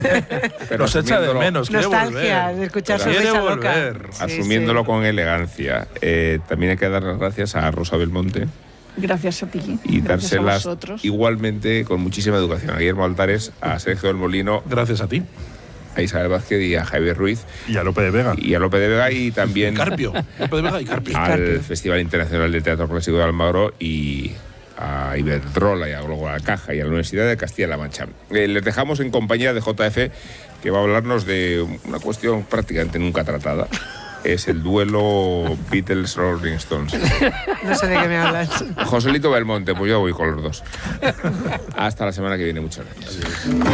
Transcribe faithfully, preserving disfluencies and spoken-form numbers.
Pero nos echa de menos, quiere nostalgia volver. de escuchar Pero quiere Sorpresa volver. Loca. Sí, Asumiéndolo sí. con elegancia. Eh, también hay que dar las gracias a Rosa Belmonte. Gracias a ti. Y Gracias a dárselas vosotros. igualmente con muchísima educación a Guillermo Altares, a Sergio del Molino. Gracias a ti. A Isabel Vázquez y a Javier Ruiz. Y a Lope de Vega. Y a Lope de Vega y también... Y Carpio. Lope de Vega y Carpio. Al Carpio. Festival Internacional de Teatro Clásico de Almagro y a Iberdrola y a luego a la Caja y a la Universidad de Castilla-La Mancha. Eh, les dejamos en compañía de J F, que va a hablarnos de una cuestión prácticamente nunca tratada. Es el duelo Beatles-Rolling Stones. No sé de qué me hablas. Joselito Belmonte, pues yo voy con los dos. Hasta la semana que viene, muchas gracias.